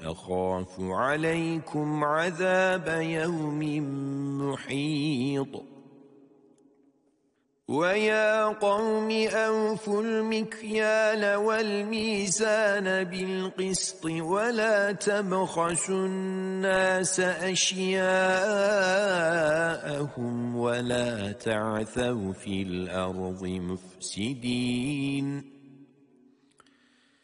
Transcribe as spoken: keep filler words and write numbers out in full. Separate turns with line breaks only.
أخاف عليكم عذاب يوم محيط ويا قوم أوفوا المكيال والميزان بالقسط ولا تبخسوا الناس أشياءهم ولا تعثوا في الأرض مفسدين